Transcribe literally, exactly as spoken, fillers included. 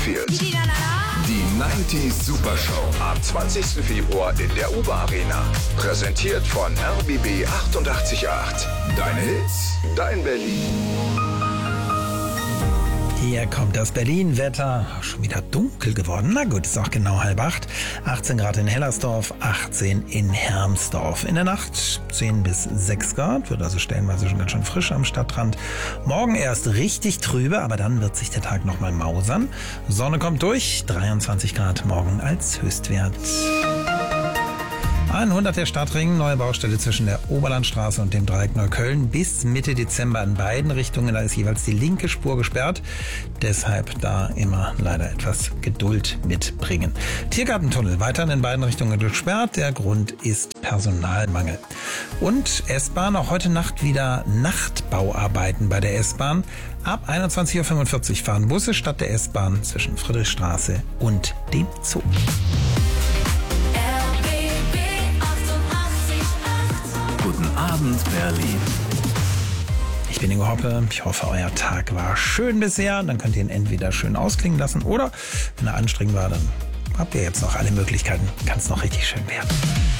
Die neunziger Super Show am zwanzigsten Februar in der U B A Arena. Präsentiert von R B B achtundachtzig Komma acht. Deine Hits, dein Berlin. Hier kommt das Berlin-Wetter. Schon wieder dunkel geworden. Na gut, ist auch genau halb acht. achtzehn Grad in Hellersdorf, achtzehn in Hermsdorf. In der Nacht zehn bis sechs Grad. Wird also stellenweise schon ganz schön frisch am Stadtrand. Morgen erst richtig trübe, aber dann wird sich der Tag nochmal mausern. Sonne kommt durch. dreiundzwanzig Grad morgen als Höchstwert. hundert der Stadtring, neue Baustelle zwischen der Oberlandstraße und dem Dreieck Neukölln bis Mitte Dezember in beiden Richtungen. Da ist jeweils die linke Spur gesperrt. Deshalb da immer leider etwas Geduld mitbringen. Tiergartentunnel weiterhin in beiden Richtungen gesperrt. Der Grund ist Personalmangel. Und S-Bahn, auch heute Nacht wieder Nachtbauarbeiten bei der S-Bahn. Ab einundzwanzig Uhr fünfundvierzig fahren Busse statt der S-Bahn zwischen Friedrichstraße und dem Zoo. Guten Abend, Berlin. Ich bin Ingo Hoppe. Ich hoffe, euer Tag war schön bisher. Dann könnt ihr ihn entweder schön ausklingen lassen oder, wenn er anstrengend war, dann habt ihr jetzt noch alle Möglichkeiten. Kann es noch richtig schön werden.